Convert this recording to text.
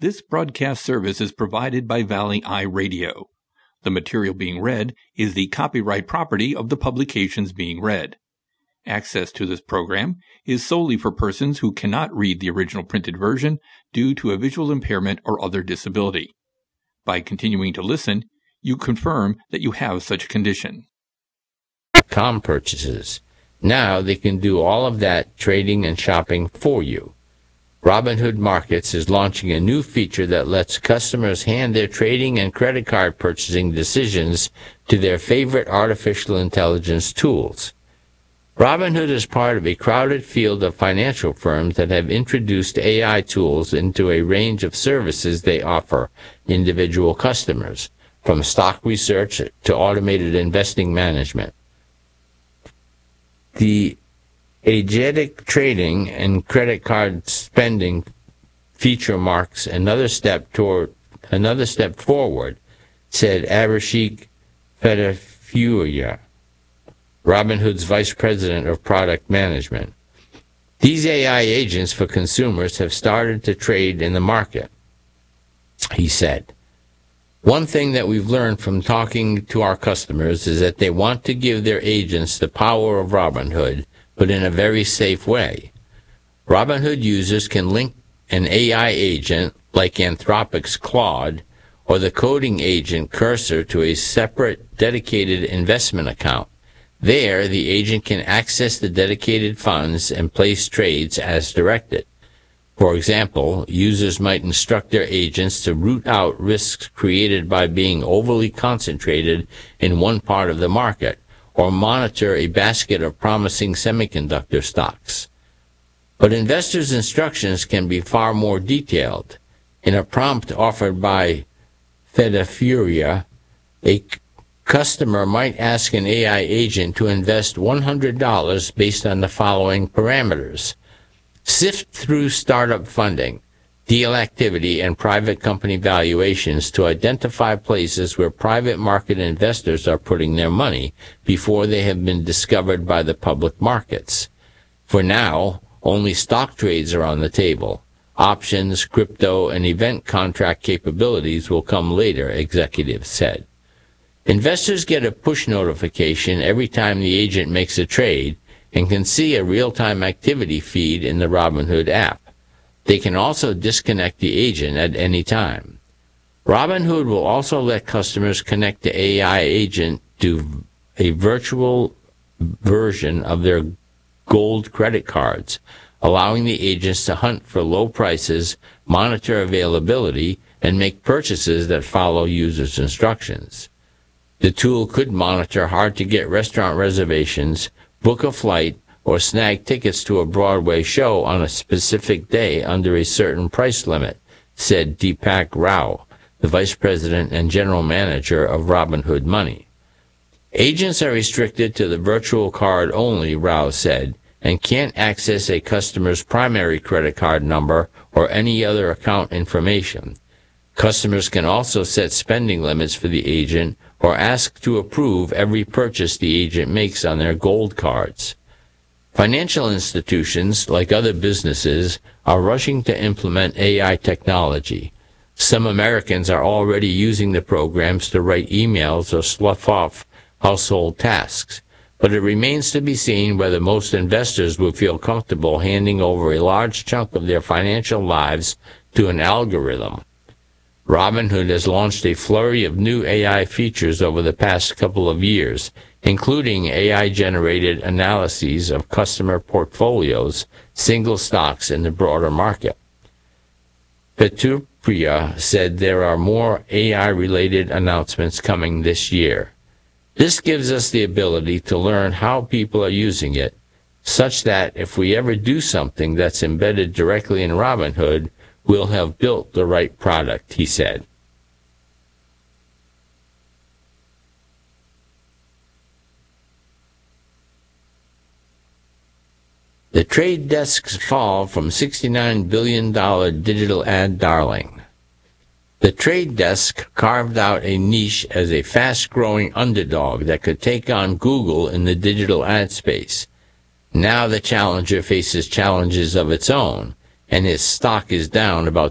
This broadcast service is provided by Valley Eye Radio. The material being read is the copyright property of the publications being read. Access to this program is solely for persons who cannot read the original printed version due to a visual impairment or other disability. By continuing to listen, you confirm that you have such a condition. .com purchases. Now they can do all of that trading and shopping for you. Robinhood Markets is launching a new feature that lets customers hand their trading and credit card purchasing decisions to their favorite artificial intelligence tools. Robinhood is part of a crowded field of financial firms that have introduced AI tools into a range of services they offer individual customers, from stock research to automated investing management. The agentic trading and credit card spending feature marks another step forward, said Abhishek Fedafurya, Robinhood's vice president of product management. These AI agents for consumers have started to trade in the market, he said. One thing that we've learned from talking to our customers is that they want to give their agents the power of Robinhood, but in a very safe way. Robinhood users can link an AI agent like Anthropic's Claude or the coding agent Cursor to a separate dedicated investment account. There, the agent can access the dedicated funds and place trades as directed. For example, users might instruct their agents to root out risks created by being overly concentrated in one part of the market, or monitor a basket of promising semiconductor stocks. But investors' instructions can be far more detailed. In a prompt offered by Fedafurya, a customer might ask an AI agent to invest $100 based on the following parameters. Sift through startup funding, deal activity, and private company valuations to identify places where private market investors are putting their money before they have been discovered by the public markets. For now, only stock trades are on the table. Options, crypto, and event contract capabilities will come later, executives said. Investors get a push notification every time the agent makes a trade and can see a real-time activity feed in the Robinhood app. They can also disconnect the agent at any time. Robinhood will also let customers connect the AI agent to a virtual version of their gold credit cards, allowing the agents to hunt for low prices, monitor availability, and make purchases that follow users' instructions. The tool could monitor hard-to-get restaurant reservations, book a flight, or snag tickets to a Broadway show on a specific day under a certain price limit, said Deepak Rao, the vice president and general manager of Robinhood Money. Agents are restricted to the virtual card only, Rao said, and can't access a customer's primary credit card number or any other account information. Customers can also set spending limits for the agent or ask to approve every purchase the agent makes on their gold cards. Financial institutions, like other businesses, are rushing to implement AI technology. Some Americans are already using the programs to write emails or slough off household tasks, but it remains to be seen whether most investors will feel comfortable handing over a large chunk of their financial lives to an algorithm. Robinhood has launched a flurry of new AI features over the past couple of years, including AI-generated analyses of customer portfolios, single stocks, and the broader market. Fedafurya said there are more AI-related announcements coming this year. This gives us the ability to learn how people are using it, such that if we ever do something that's embedded directly in Robinhood, we'll have built the right product, he said. The Trade Desk's fall from $69 billion digital ad darling. The Trade Desk carved out a niche as a fast-growing underdog that could take on Google in the digital ad space. Now the challenger faces challenges of its own, and its stock is down about